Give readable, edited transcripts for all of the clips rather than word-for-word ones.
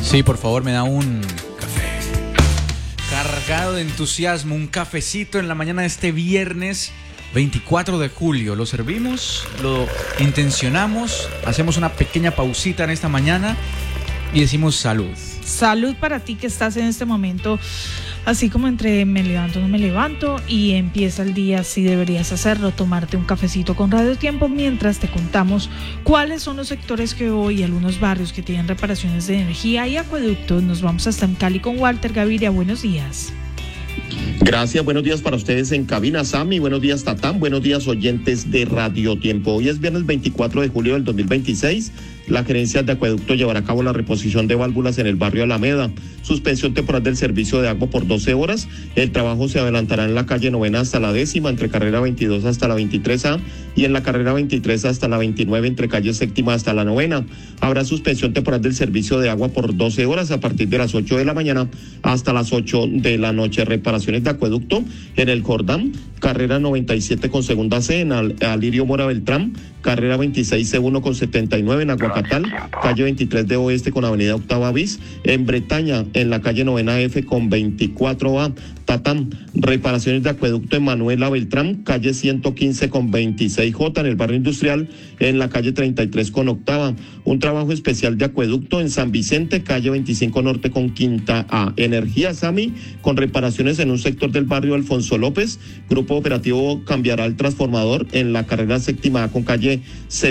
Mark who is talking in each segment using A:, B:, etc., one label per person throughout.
A: Sí, por favor, me da un café cargado de entusiasmo, un cafecito en la mañana de este viernes 24 de julio. Lo servimos, lo intencionamos, hacemos una pequeña pausita en esta mañana y decimos salud.
B: Salud para ti que estás en este momento, así como entre me levanto, no me levanto, y empieza el día, si deberías hacerlo, tomarte un cafecito con Radio Tiempo mientras te contamos cuáles son los sectores que hoy, algunos barrios que tienen reparaciones de energía y acueductos. Nos vamos hasta en Cali con Walter Gaviria. Buenos días.
C: Gracias, buenos días para ustedes en cabina, Sami, buenos días, Tatán, buenos días, oyentes de Radio Tiempo. Hoy es viernes 24 de julio del 2026. La gerencia de acueducto llevará a cabo la reposición de válvulas en el barrio Alameda, suspensión temporal del servicio de agua por 12 horas. El trabajo se adelantará en la calle 9 hasta la 10ª, entre carrera 22 hasta la 23A, y en la carrera 23 hasta la 29, entre calle 7ª hasta la 9ª. Habrá suspensión temporal del servicio de agua por 12 horas a partir de las 8 de la mañana hasta las 8 de la noche. Reparaciones de acueducto en el Jordán, carrera 97 con segunda C, en Alirio Mora Beltrán, carrera 26C1 con 79 en Aguacatal, calle 23 de Oeste con avenida Octava Bis, en Bretaña, en la calle 9F con 24A, Tatán, reparaciones de acueducto en Manuela Beltrán, calle 115 con 26J en el barrio industrial, en la calle 33 con octava, un trabajo especial de acueducto en San Vicente, calle 25 Norte con quinta A, Energía Sami, con reparaciones en un sector del barrio Alfonso López, grupo operativo cambiará el transformador en la carrera 7ª A con calle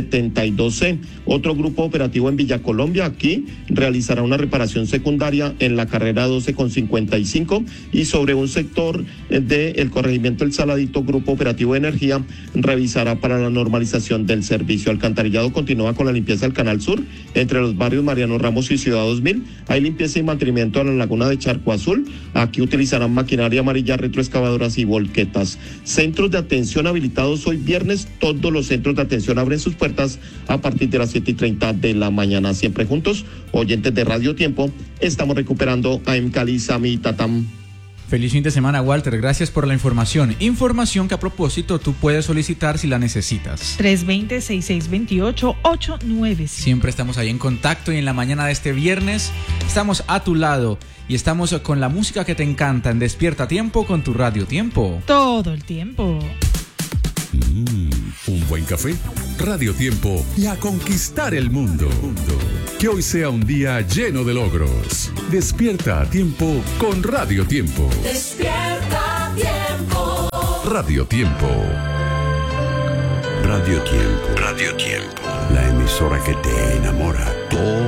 C: 72C, otro grupo operativo en Villa Colombia, aquí realizará una reparación secundaria en la carrera 12 con 55, y sobre un sector del corregimiento El Saladito, grupo operativo de energía revisará para la normalización del servicio. Alcantarillado continúa con la limpieza del Canal Sur entre los barrios Mariano Ramos y Ciudad 2000. Hay limpieza y mantenimiento a la laguna de Charco Azul. Aquí utilizarán maquinaria amarilla, retroexcavadoras y volquetas. Centros de atención habilitados hoy viernes. Todos los centros de atención abren sus puertas a partir de las 7:30 de la mañana. Siempre juntos, oyentes de Radio Tiempo, estamos recuperando a Cali, Sami y Tatam.
A: Feliz fin de semana, Walter. Gracias por la información. Información que, a propósito, tú puedes solicitar si la necesitas.
B: 320-6628-895.
A: Siempre estamos ahí en contacto, y en la mañana de este viernes estamos a tu lado y estamos con la música que te encanta en Despierta Tiempo con tu Radio Tiempo.
B: Todo el tiempo.
D: Un buen café, Radio Tiempo y a conquistar el mundo. Que hoy sea un día lleno de logros. Despierta a tiempo con Radio Tiempo.
E: Despierta Tiempo.
D: Radio Tiempo.
F: Radio Tiempo. Radio Tiempo. La emisora que te enamora todos